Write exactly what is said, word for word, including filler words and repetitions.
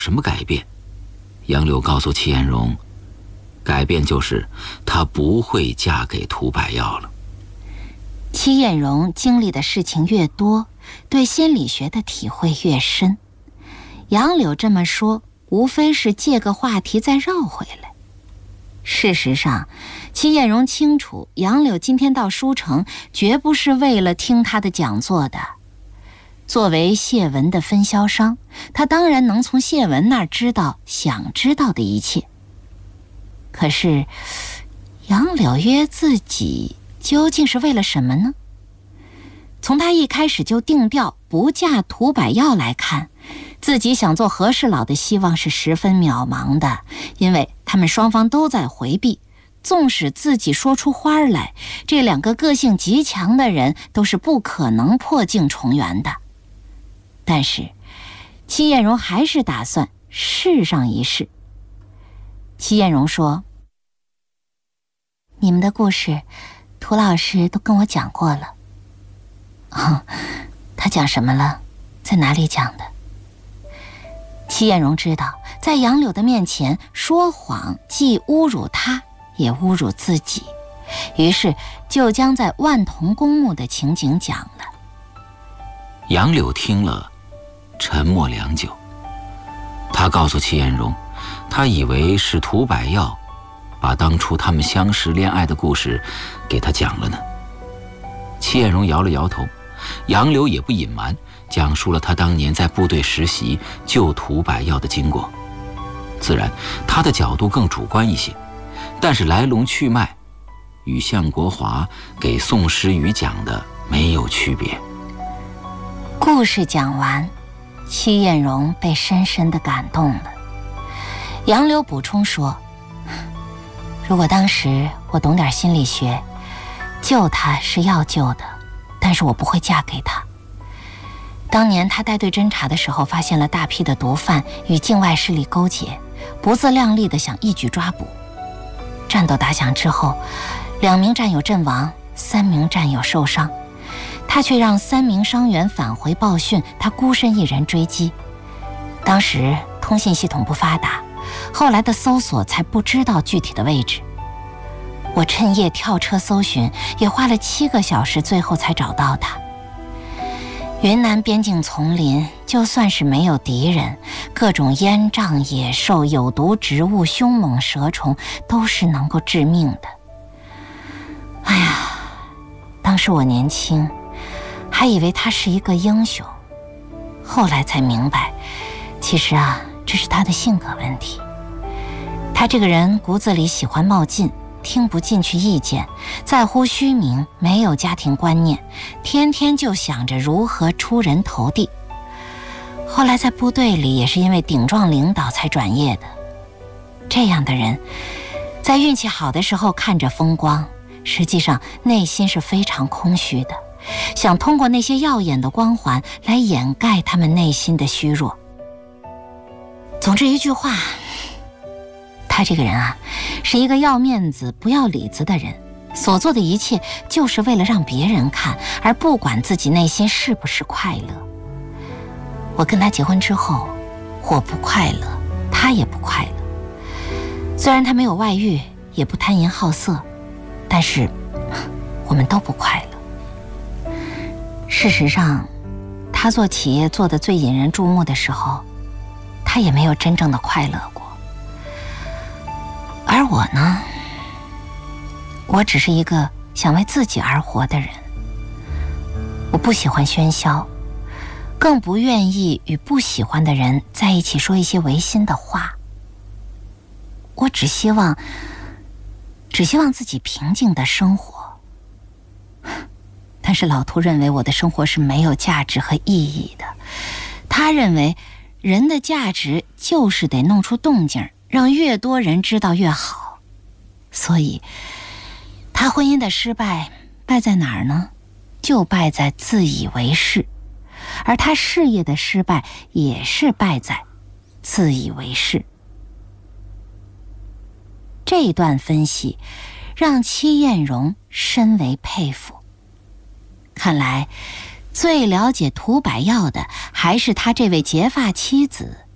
什么改变？杨柳告诉戚艳荣，改变就是她不会嫁给涂百耀了。 戚艳荣经历的事情越多，对心理学的体会越深。杨柳这么说，无非是借个话题再绕回来。事实上，戚艳荣清楚，杨柳今天到书城绝不是为了听他的讲座的。作为谢文的分销商，他当然能从谢文那儿知道想知道的一切。可是，杨柳约自己究竟是为了什么呢？从他一开始就定调不嫁涂百耀来看，自己想做和事佬的希望是十分渺茫的，因为他们双方都在回避。纵使自己说出花来，这两个个性极强的人都是不可能破镜重圆的。但是戚艳荣还是打算试上一试。戚艳荣说，你们的故事涂老师都跟我讲过了。哦，他讲什么了？在哪里讲的？戚艳荣知道，在杨柳的面前说谎既侮辱他也侮辱自己，于是就将在万桐公墓的情景讲了。 杨柳听了沉默良久，他告诉戚艳荣，他以为是涂百耀把当初他们相识恋爱的故事给他讲了呢。戚艳荣摇了摇头，杨柳也不隐瞒，讲述了他当年在部队实习救涂百耀的经过。自然他的角度更主观一些，但是来龙去脉与向国华给宋诗瑜讲的没有区别。 故事讲完，戚艳荣被深深地感动了。杨柳补充说，如果当时我懂点心理学，救他是要救的，但是我不会嫁给他。当年他带队侦查的时候，发现了大批的毒贩与境外势力勾结，不自量力地想一举抓捕。战斗打响之后，两名战友阵亡，三名战友受伤，他却让三名伤员返回报讯，他孤身一人追击。当时通信系统不发达，后来的搜索才不知道具体的位置。我趁夜跳车搜寻，也花了七个小时，最后才找到他。云南边境丛林，就算是没有敌人，各种烟瘴、野兽、有毒植物、凶猛蛇虫都是能够致命的。哎呀，当时我年轻，还以为他是一个英雄，后来才明白，其实啊，这是他的性格问题。他这个人骨子里喜欢冒进，听不进去意见，在乎虚名，没有家庭观念，天天就想着如何出人头地。后来在部队里也是因为顶撞领导才转业的。这样的人在运气好的时候看着风光，实际上内心是非常空虚的，想通过那些耀眼的光环来掩盖他们内心的虚弱。总之一句话，他这个人啊，是一个要面子不要里子的人，所做的一切就是为了让别人看，而不管自己内心是不是快乐。我跟他结婚之后，我不快乐，他也不快乐。虽然他没有外遇，也不贪淫好色，但是我们都不快乐。事实上，他做企业做得最引人注目的时候，他也没有真正的快乐过。而我呢，我只是一个想为自己而活的人。我不喜欢喧嚣，更不愿意与不喜欢的人在一起说一些违心的话。我只希望，只希望自己平静的生活。但是老涂认为我的生活是没有价值和意义的。他认为人的价值就是得弄出动静，让越多人知道越好。所以他婚姻的失败败在哪儿呢？就败在自以为是。而他事业的失败也是败在自以为是。这一段分析让戚艳荣深为佩服。看来最了解涂百耀的还是他这位结发妻子